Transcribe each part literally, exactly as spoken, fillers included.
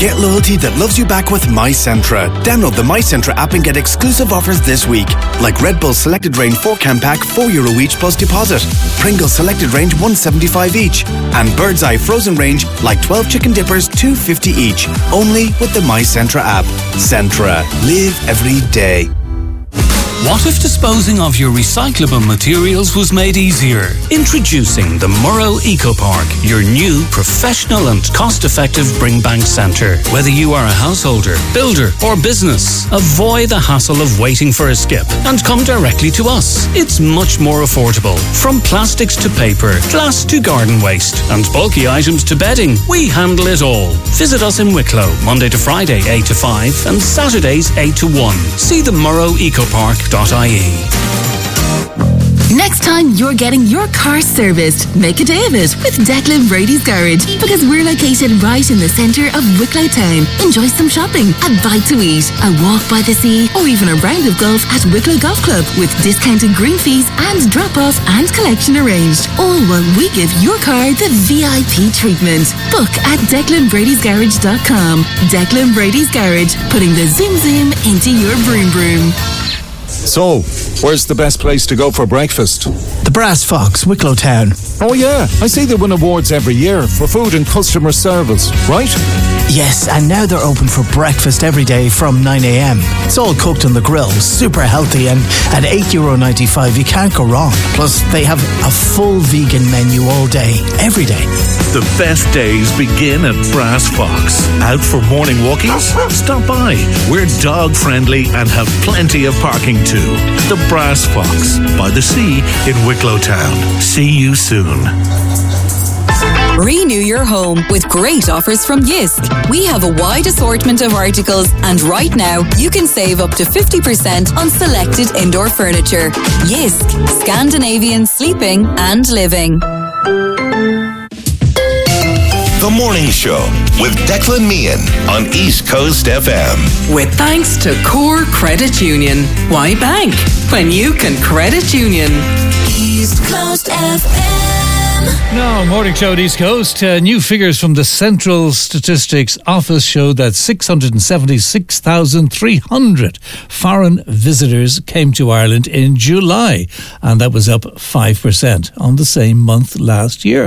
Get loyalty that loves you back with MyCentra. Download the MyCentra app and get exclusive offers this week. Like Red Bull Selected Range four can pack, four euro each plus deposit. Pringles Selected Range, one seventy-five each. And Bird's Eye Frozen Range, like twelve chicken dippers, two fifty each. Only with the MyCentra app. Centra. Live every day. What if disposing of your recyclable materials was made easier? Introducing the Murrow Eco Park, your new professional and cost-effective bring bank centre. Whether you are a householder, builder or business, avoid the hassle of waiting for a skip and come directly to us. It's much more affordable. From plastics to paper, glass to garden waste and bulky items to bedding, we handle it all. Visit us in Wicklow, Monday to Friday eight to five and Saturdays eight to one. See the Murrow Eco Park. Next time you're getting your car serviced, make a day of it with Declan Brady's Garage, because we're located right in the centre of Wicklow Town. Enjoy some shopping, a bite to eat, a walk by the sea, or even a round of golf at Wicklow Golf Club with discounted green fees and drop-off and collection arranged. All while we give your car the V I P treatment. Book at declan bradys garage dot com. Declan Brady's Garage, putting the zoom zoom into your broom broom. So, where's the best place to go for breakfast? The Brass Fox, Wicklow Town. Oh yeah, I see they win awards every year for food and customer service, right? Yes, and now they're open for breakfast every day from nine a.m. It's all cooked on the grill, super healthy, and at eight euro ninety-five you can't go wrong. Plus, they have a full vegan menu all day, every day. The best days begin at Brass Fox. Out for morning walkies? Stop by. We're dog friendly and have plenty of parking too. The Brass Fox, by the sea in Wicklow Town. See you soon. Renew your home with great offers from Jysk. We have a wide assortment of articles, and right now you can save up to fifty percent on selected indoor furniture. Jysk, Scandinavian sleeping and living. The Morning Show with Declan Meehan on East Coast F M. With thanks to Core Credit Union. Why bank when you can credit union? East Coast F M. No, Morning Show at East Coast. Uh, new figures from the Central Statistics Office show that six hundred seventy-six thousand three hundred foreign visitors came to Ireland in July, and that was up five percent on the same month last year.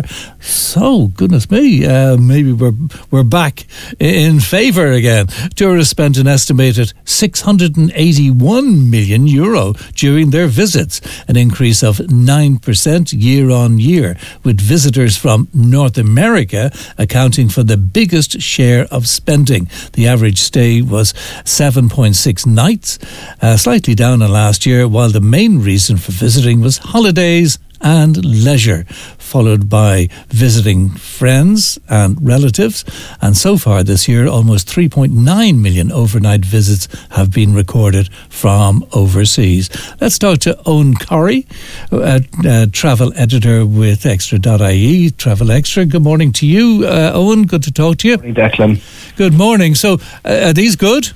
So, goodness me, uh, maybe we're we're back in favour again. Tourists spent an estimated six hundred eighty-one million euro during their visits, an increase of nine percent year on year, with visitors from North America accounting for the biggest share of spending. The average stay was seven point six nights, uh, slightly down on last year, while the main reason for visiting was holidays and leisure, followed by visiting friends and relatives. And so far this year, almost three point nine million overnight visits have been recorded from overseas. Let's talk to Owen Corrie, a, a travel editor with Extra dot I E, Travel Extra. Good morning to you, uh, Owen. Good to talk to you. Good morning, Declan. Good morning. So, uh, are these good?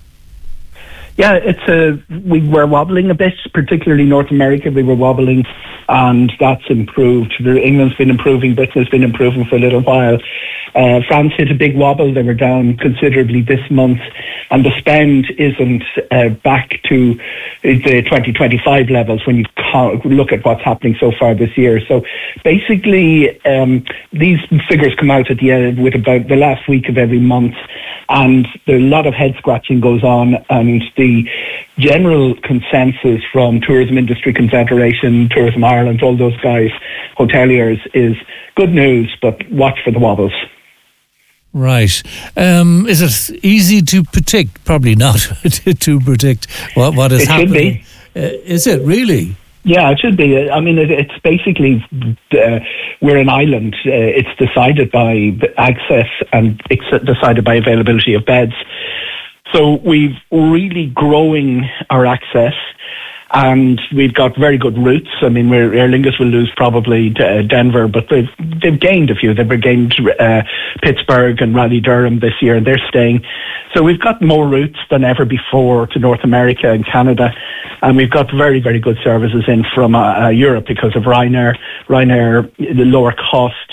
Yeah, it's a, we were wobbling a bit, particularly North America. We were wobbling, and that's improved. England's been improving, Britain's been improving for a little while. Uh, France hit a big wobble. They were down considerably this month, and the spend isn't uh, back to the twenty twenty-five levels when you look at what's happening so far this year. So basically, um, these figures come out at the end with about the last week of every month, and a lot of head scratching goes on, and the general consensus from Tourism Industry Confederation, Tourism Ireland, all those guys, hoteliers, is good news, but watch for the wobbles. Right. Um, is it easy to predict? Probably not to predict what, what is it happening. Should be. Uh, is it really? Yeah, it should be. I mean, it, it's basically, uh, we're an island. Uh, it's decided by access and it's decided by availability of beds. So we've really growing our access, and we've got very good routes. I mean, we're, Aer Lingus will lose probably to, uh, Denver, but they've, they've gained a few. They've regained uh, Pittsburgh and Raleigh Durham this year, and they're staying. So we've got more routes than ever before to North America and Canada, and we've got very, very good services in from uh, uh, Europe because of Ryanair. Ryanair, the lower cost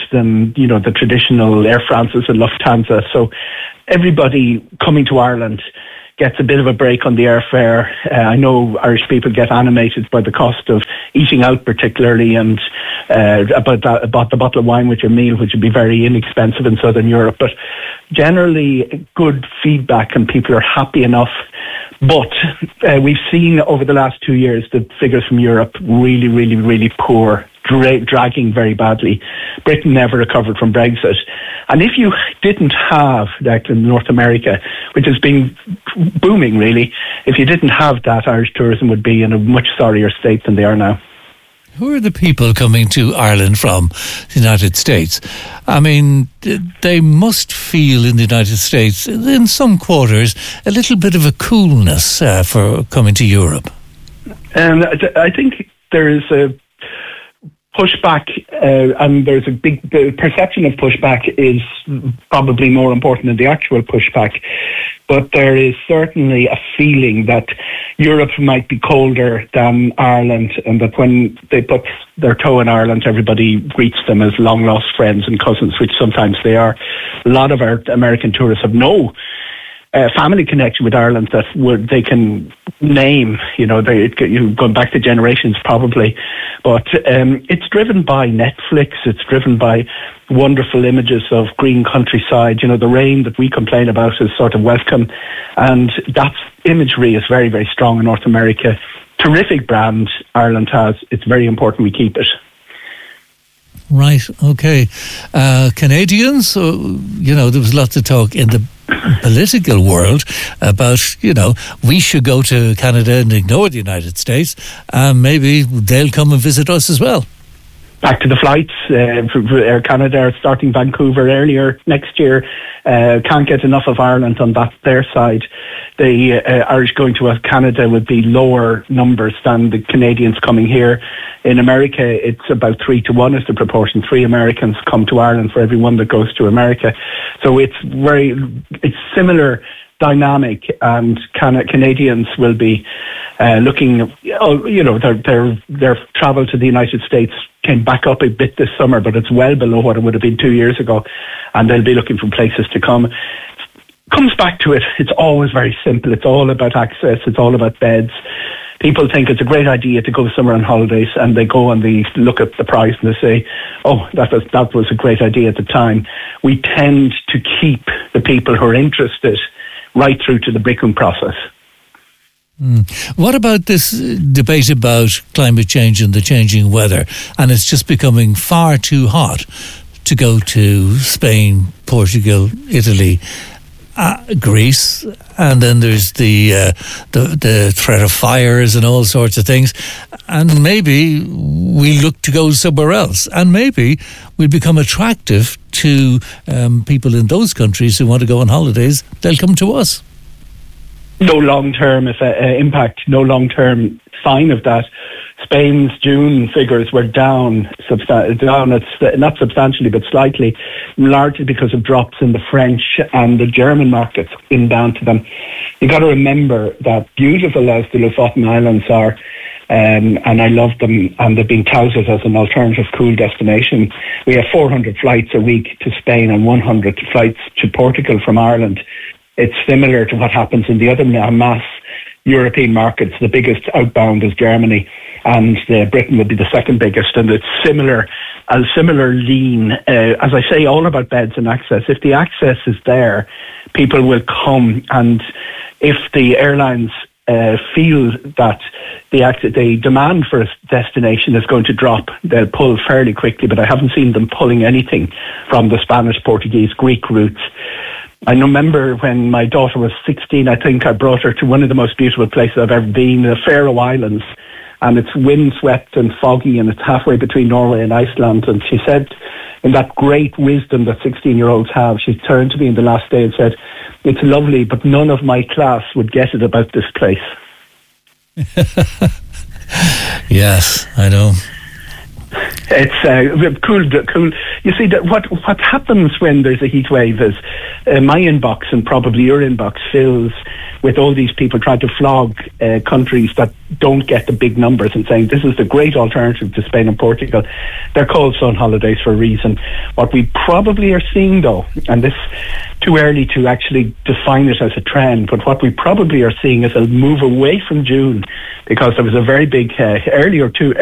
than, you know, the traditional Air France's and Lufthansa. So everybody coming to Ireland gets a bit of a break on the airfare. Uh, I know Irish people get animated by the cost of eating out particularly, and uh, about, that, about the bottle of wine with your meal, which would be very inexpensive in Southern Europe. But generally good feedback and people are happy enough. But uh, we've seen over the last two years the figures from Europe really, really, really poor, dra- dragging very badly. Britain never recovered from Brexit. And if you didn't have, like in North America, which has been booming really, if you didn't have that, Irish tourism would be in a much sorrier state than they are now. Who are the people coming to Ireland from the United States? I mean, they must feel in the United States, in some quarters, a little bit of a coolness uh, for coming to Europe. And I think there is a pushback, uh, and there's a big, the perception of pushback is probably more important than the actual pushback. But there is certainly a feeling that Europe might be colder than Ireland, and that when they put their toe in Ireland, everybody greets them as long-lost friends and cousins, which sometimes they are. A lot of our American tourists have no uh, family connection with Ireland that would, they can name, you know, they, you going back to generations probably. But um, it's driven by Netflix, it's driven by wonderful images of green countryside. You know, the rain that we complain about is sort of welcome, and that imagery is very, very strong in North America. Terrific brand Ireland has. It's very important we keep it. Right, okay. Uh, Canadians, uh, you know, there was lots of talk in the political world about, you know, we should go to Canada and ignore the United States, and maybe they'll come and visit us as well. Back to the flights. Uh, for, for Air Canada are starting Vancouver earlier next year. Uh, can't get enough of Ireland on that their side. The uh, Irish going to Canada would be lower numbers than the Canadians coming here. In America, it's about three to one is the proportion. Three Americans come to Ireland for every one that goes to America. So it's very, it's similar dynamic, and Can- Canadians will be uh, looking, you know, their, their their travel to the United States came back up a bit this summer, but it's well below what it would have been two years ago, and they'll be looking for places to come. Comes back to it, it's always very simple. It's all about access, it's all about beds. People think it's a great idea to go somewhere on holidays, and they go and they look at the price and they say, oh, that was, that was a great idea at the time. We tend to keep the people who are interested right through to the booking process. Mm. What about this debate about climate change and the changing weather? And it's just becoming far too hot to go to Spain, Portugal, Italy, uh, Greece, and then there's the, uh, the the threat of fires and all sorts of things. And maybe we look to go somewhere else, and maybe we become attractive to um, people in those countries who want to go on holidays. They'll come to us. No long-term uh, impact, no long-term sign of that. Spain's June figures were down, substan- down it's not substantially, but slightly, largely because of drops in the French and the German markets inbound to them. You've got to remember that beautiful as the Lofoten Islands are, um, and I love them, and they've been touted as an alternative cool destination. We have four hundred flights a week to Spain and one hundred flights to Portugal from Ireland. It's similar to what happens in the other mass European markets. The biggest outbound is Germany, and uh, Britain would be the second biggest, and it's similar, a similar lean. Uh, as I say, all about beds and access. If the access is there, people will come, and if the airlines uh, feel that the, act- the demand for a destination is going to drop, they'll pull fairly quickly, but I haven't seen them pulling anything from the Spanish, Portuguese, Greek routes. I remember when my daughter was sixteen, I think I brought her to one of the most beautiful places I've ever been, the Faroe Islands, and it's windswept and foggy, and it's halfway between Norway and Iceland. And she said, in that great wisdom that sixteen-year-olds have, she turned to me in the last day and said, it's lovely, but none of my class would get it about this place. Yes, I know. It's uh, cool. Cool. You see that what what happens when there's a heat wave is uh, my inbox and probably your inbox fills with all these people trying to flog uh, countries that don't get the big numbers and saying this is the great alternative to Spain and Portugal. They're called sun holidays for a reason. What we probably are seeing, though, and this too early to actually define it as a trend, but what we probably are seeing is a move away from June, because there was a very big uh, earlier two